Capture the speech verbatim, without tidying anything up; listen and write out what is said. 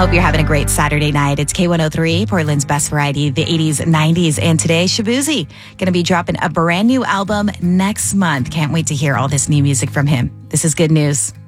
Hope you're having a great Saturday night. It's K one oh three, Portland's best variety, the eighties and nineties. And today, Shaboozey going to be dropping a brand new album next month. Can't wait to hear all this new music from him. This is good news.